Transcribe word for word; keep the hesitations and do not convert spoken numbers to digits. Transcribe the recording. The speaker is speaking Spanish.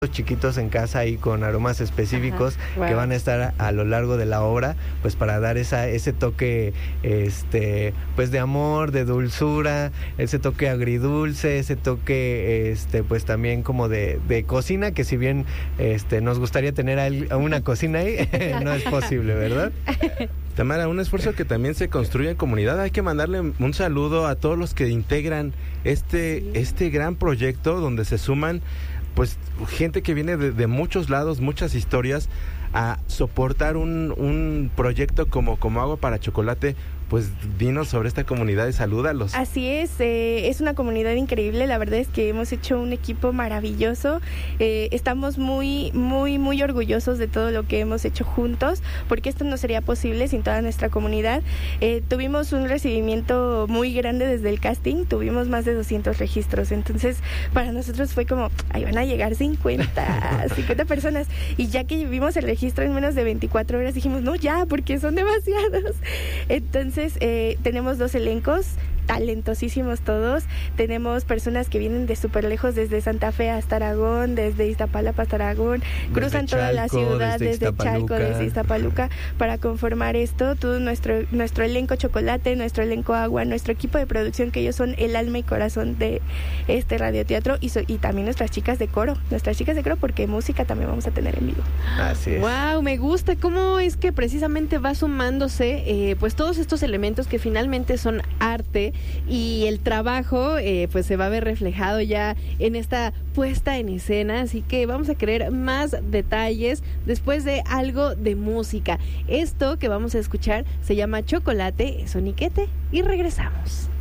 chiquitos en casa ahí con aromas específicos. Ajá, wow. Que van a estar a, a lo largo de la obra, pues para dar esa ese toque este pues de amor, de dulzura, ese toque agridulce, ese toque este pues también como de, de cocina, que si bien este nos gustaría tener a una cocina ahí, no es posible, ¿verdad? Tamara, un esfuerzo que también se construye en comunidad. Hay que mandarle un saludo a todos los que integran este, sí. este gran proyecto donde se suman pues gente que viene de, de muchos lados, muchas historias, a soportar un, un proyecto como, como Agua para Chocolate. Pues dinos sobre esta comunidad y salúdalos. Así es, eh, es una comunidad increíble, la verdad es que hemos hecho un equipo maravilloso, eh, estamos muy, muy, muy orgullosos de todo lo que hemos hecho juntos, porque esto no sería posible sin toda nuestra comunidad. Eh, tuvimos un recibimiento muy grande desde el casting, tuvimos más de doscientos registros, entonces para nosotros fue como, ahí van a llegar cincuenta, cincuenta personas, y ya que vimos el registro en menos de veinticuatro horas dijimos, no ya, porque son demasiados. Entonces Eh, tenemos dos elencos talentosísimos todos, tenemos personas que vienen de súper lejos, desde Santa Fe hasta Aragón, desde Iztapalapa hasta Aragón, desde cruzan Chalco, toda la ciudad, desde, desde Chalco, desde Iztapaluca, para conformar esto, todo nuestro, nuestro elenco Chocolate, nuestro elenco Agua, nuestro equipo de producción, que ellos son el alma y corazón de este radioteatro, y, so, y también nuestras chicas de coro, nuestras chicas de coro, porque música también vamos a tener en vivo. Así es. Wow, me gusta cómo es que precisamente va sumándose eh, pues todos estos elementos que finalmente son arte, y el trabajo eh, pues se va a ver reflejado ya en esta puesta en escena, así que vamos a querer más detalles después de algo de música. Esto que vamos a escuchar se llama Chocolate, es Soniquete, y regresamos.